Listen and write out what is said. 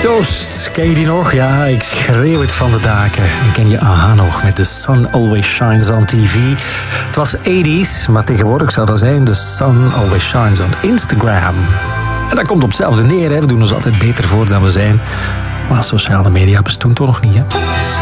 Toast, ken je die nog? Ja, ik schreeuw het van de daken. En ken je AHA nog met The Sun Always Shines on TV? Het was 80s, maar tegenwoordig zou dat zijn The Sun Always Shines on Instagram. En dat komt op hetzelfde neer, hè. We doen ons altijd beter voor dan we zijn. Maar sociale media bestonden toch nog niet, hè?